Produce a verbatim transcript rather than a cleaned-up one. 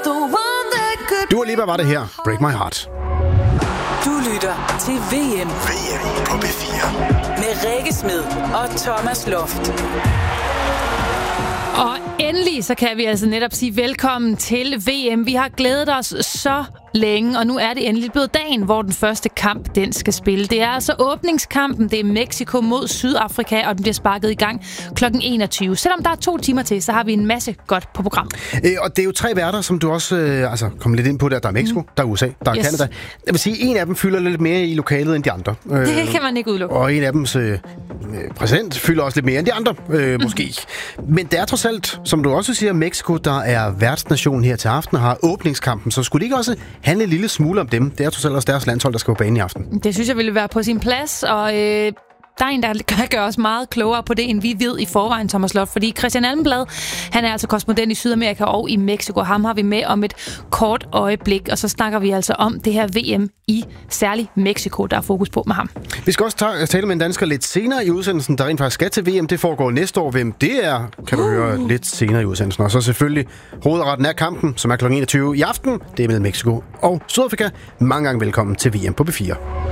Dua Lipa var det her. Break My Heart. Du lytter til V M. V M på P fire. Med Rikke Smed og Thomas Loft. Og endelig så kan vi altså netop sige velkommen til V M. Vi har glædet os så længe, og nu er det endelig blevet dagen, hvor den første kamp, den skal spille. Det er altså åbningskampen. Det er Mexico mod Sydafrika, og den bliver sparket i gang klokken enogtyve. Selvom der er to timer til, så har vi en masse godt på program. Øh, og det er jo tre værter, som du også øh, altså, kom lidt ind på der. Der er Mexico, mm. der er U S A, der er yes. Canada. Jeg vil sige, en af dem fylder lidt mere i lokalet end de andre. Øh, det kan man ikke udelukke. Og en af dems øh, præsident fylder også lidt mere end de andre, øh, måske. Mm. Men det er trods alt, som du også siger, Mexico, der er værtsnation her til aften, har åbningskampen. Så skulle det ikke også handle en lille smule om dem? Det er trods alt også deres landshold, der skal på banen i aften. Det synes jeg ville være på sin plads, og øh, der er en, der kan gøre os meget klogere på det, end vi ved i forvejen, Thomas Loft. Fordi Christian Almenblad, han er altså korrespondent i Sydamerika og i Mexico. Ham har vi med om et kort øjeblik, og så snakker vi altså om det her V M i særligt Mexico, der er fokus på med ham. Vi skal også tale med en dansker lidt senere i udsendelsen, der rent faktisk skal til V M. Det foregår næste år. Hvem det er, kan du uh. høre lidt senere i udsendelsen. Og så selvfølgelig hovedretten af kampen, som er klokken enogtyve i aften. Det er mellem Mexico og Sydafrika. Mange gange velkommen til V M på P fire.